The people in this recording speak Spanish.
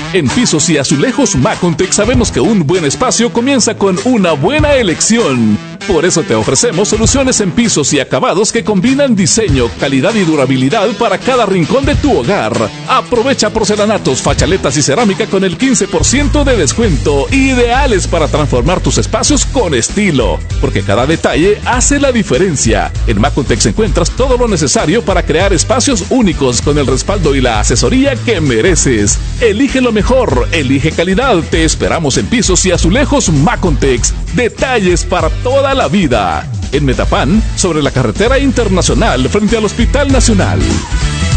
En Pisos y Azulejos Macontech sabemos que un buen espacio comienza con una buena elección. Por eso te ofrecemos soluciones en pisos y acabados que combinan diseño, calidad y durabilidad para cada rincón de tu hogar. Aprovecha porcelanatos, fachaletas y cerámica con el 15% de descuento, ideales para transformar tus espacios con estilo, porque cada detalle hace la diferencia. En Macontech encuentras todo lo necesario para crear espacios únicos con el respaldo y la asesoría que mereces. Elige lo mejor, elige calidad. Te esperamos en Pisos y Azulejos Macontech. Detalles para toda la vida. En Metapán, sobre la carretera internacional frente al Hospital Nacional.